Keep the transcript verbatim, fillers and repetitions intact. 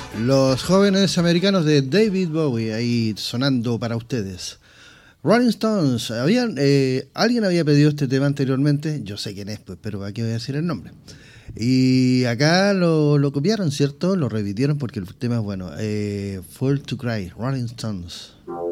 Los jóvenes americanos de David Bowie ahí sonando para ustedes. Rolling Stones, ¿habían, eh, ¿alguien había pedido este tema anteriormente? Yo sé quién es, pues, pero aquí voy a decir el nombre. Y acá lo, lo copiaron, ¿cierto? Lo repitieron porque el tema es bueno. Eh, Fall to Cry, Rolling Stones.